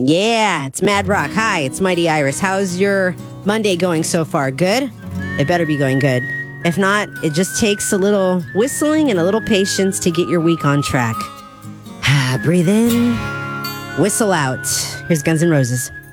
Yeah, it's Mad Rock. Hi, it's Mighty Iris. How's your Monday going so far? Good? It better be going good. If not, it just takes a little whistling and a little patience to get your week on track. Breathe in, whistle out. Here's Guns N' Roses.